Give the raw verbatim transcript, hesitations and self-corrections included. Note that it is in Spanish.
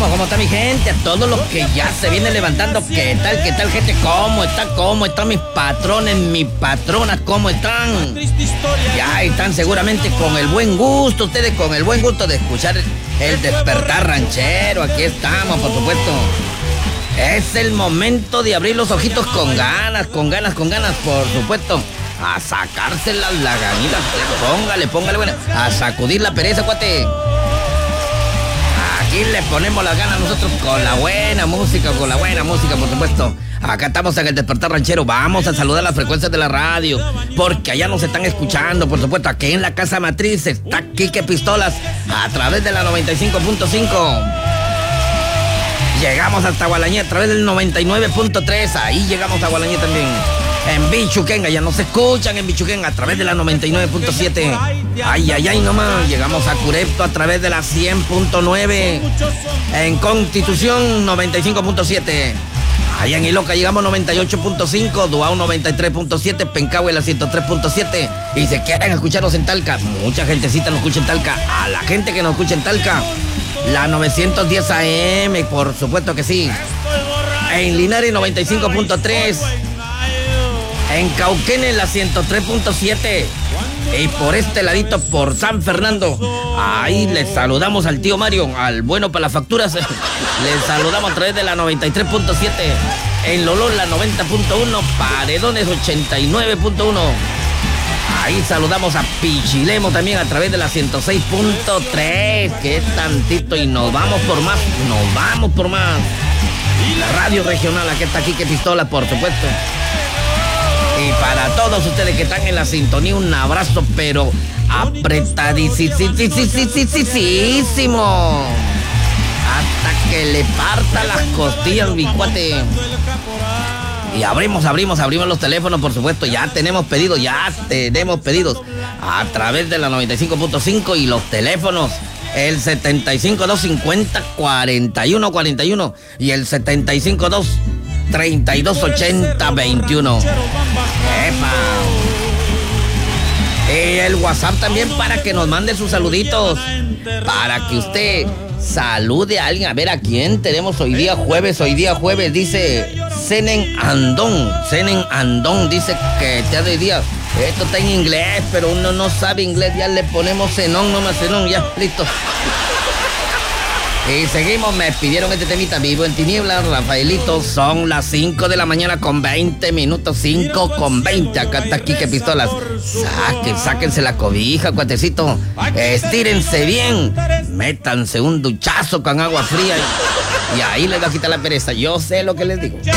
estamos? ¿Cómo está mi gente? A todos los que ya se vienen levantando. ¿Qué tal? ¿Qué tal, gente? ¿Cómo está? ¿Cómo están mis patrones, mis patronas? ¿Cómo están? Ya están seguramente con el buen gusto, ustedes con el buen gusto de escuchar el despertar ranchero. Aquí estamos, por supuesto. Es el momento de abrir los ojitos con ganas, con ganas, con ganas, por supuesto. A sacarse las laganitas. Póngale, póngale, bueno. A sacudir la pereza, cuate. Aquí le ponemos las ganas nosotros con la buena música, con la buena música, por supuesto. Acá estamos en el Despertar Ranchero. Vamos a saludar las frecuencias de la radio, porque allá nos están escuchando, por supuesto. Aquí en la casa matriz está Quique Pistolas a través de la noventa y cinco punto cinco. Llegamos hasta Gualañé a través del noventa y nueve punto tres. Ahí llegamos a Gualañé también. En Bichuquenga, ya nos escuchan en Bichuquenga a través de la noventa y nueve punto siete. Ay, ay, ay, nomás. Llegamos a Curepto a través de la cien punto nueve. En Constitución, noventa y cinco punto siete. Allá en Iloca llegamos noventa y ocho punto cinco. Duao, noventa y tres punto siete. Pencahue, la ciento tres punto siete. Y se quieren escucharnos en Talca. Mucha gentecita nos escucha en Talca. A la gente que nos escucha en Talca, la novecientos diez A M, por supuesto que sí. En Linares, noventa y cinco punto tres. En Cauquenes, la ciento tres punto siete. Y por este ladito, por San Fernando, ahí les saludamos al tío Mario, al bueno para las facturas. Les saludamos a través de la noventa y tres punto siete. En Lolón, la noventa punto uno. Paredones, ochenta y nueve punto uno. Ahí saludamos a Pichilemo también a través de la ciento seis punto tres. Que tantito, y nos vamos por más, nos vamos por más. La radio regional, aquí está Quique Pistola, por supuesto. Y para todos ustedes que están en la sintonía, un abrazo, pero apretadísimo. Hasta que le parta las costillas, mi cuate. Y abrimos, abrimos, abrimos los teléfonos, por supuesto. Ya tenemos pedidos, ya tenemos pedidos. A través de la noventa y cinco punto cinco y los teléfonos. El setenta y cinco dos cincuenta cuarenta y uno cuarenta y uno y el setenta y cinco dos treinta y dos ochenta veintiuno. ¡Epa! Y el WhatsApp también para que nos mande sus saluditos. Para que usted salude a alguien. A ver, ¿a quién tenemos hoy día jueves? Hoy día jueves dice Senen Andón. Senen Andón dice que te hoy día. Esto está en inglés, pero uno no sabe inglés. Ya le ponemos Zenón, nomás Zenón, ya, listo. Y seguimos, me pidieron este temita, Vivo en Tinieblas, Rafaelito. Son las cinco de la mañana con veinte minutos, cinco con veinte. Acá está Quique Pistolas. Saquen, sáquense la cobija, cuatecito. Estírense bien. Métanse un duchazo con agua fría. Y, y ahí les va a quitar la pereza. Yo sé lo que les digo.